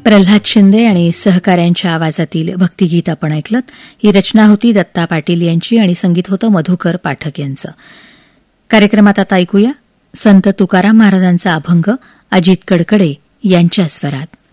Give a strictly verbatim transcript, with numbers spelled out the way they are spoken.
प्रल्हाद शिंदे आणि सहकाऱ्यांच्या आवाजातील भक्तिगीत आपण ऐकलं. ही रचना होती दत्ता पाटील यांची आणि संगीत होतं मधुकर पाठक यांचं. कार्यक्रमात आता ऐकूया संत तुकाराम महाराजांचा अभंग अजित कडकडे यांच्या स्वरात.